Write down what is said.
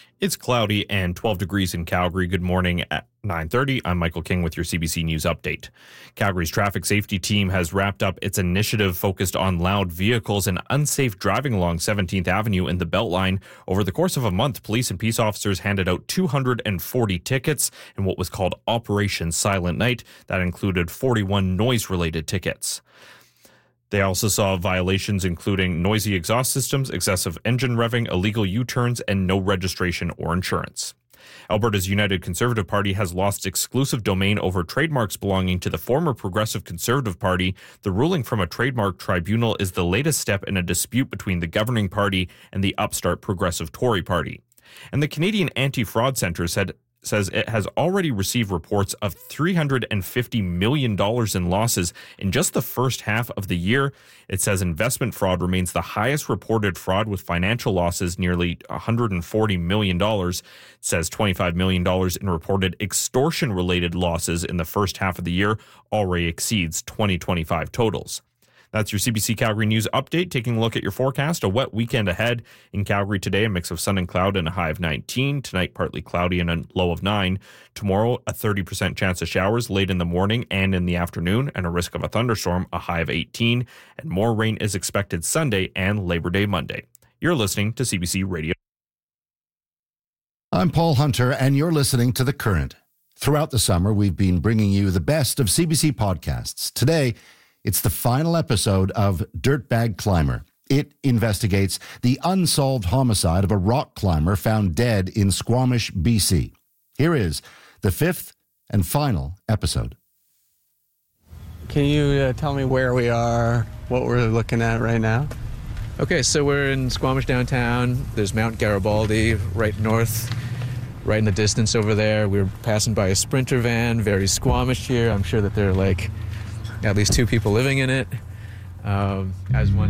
It's cloudy and 12 degrees in Calgary. Good morning at 9:30. I'm Michael King with your CBC News Update. Calgary's traffic safety team has wrapped up its initiative focused on loud vehicles and unsafe driving along 17th Avenue in the Beltline. Over the course of a month, police and peace officers handed out 240 tickets in what was called Operation Silent Night. That included 41 noise-related tickets. They also saw violations including noisy exhaust systems, excessive engine revving, illegal U-turns, and no registration or insurance. Alberta's United Conservative Party has lost exclusive domain over trademarks belonging to the former Progressive Conservative Party. The ruling from a trademark tribunal is the latest step in a dispute between the governing party and the upstart Progressive Tory Party. And the Canadian Anti-Fraud Centre says it has already received reports of $350 million in losses in just the first half of the year. It says investment fraud remains the highest reported fraud, with financial losses nearly $140 million. It says $25 million in reported extortion-related losses in the first half of the year already exceeds 2025 totals. That's your CBC Calgary News Update. Taking a look at your forecast, a wet weekend ahead. In Calgary today, a mix of sun and cloud and a high of 19. Tonight, partly cloudy and a low of 9. Tomorrow, a 30% chance of showers late in the morning and in the afternoon, and a risk of a thunderstorm, a high of 18. And more rain is expected Sunday and Labor Day Monday. You're listening to CBC Radio. I'm Paul Hunter, and you're listening to The Current. Throughout the summer, we've been bringing you the best of CBC podcasts. Today, it's the final episode of Dirtbag Climber. It investigates the unsolved homicide of a rock climber found dead in Squamish, BC. Here is the fifth and final episode. Can you tell me where we are, what we're looking at right now? Okay, so we're in Squamish downtown. There's Mount Garibaldi right north, right in the distance over there. We're passing by a Sprinter van, very Squamish here. I'm sure that there are at least two people living in it. As one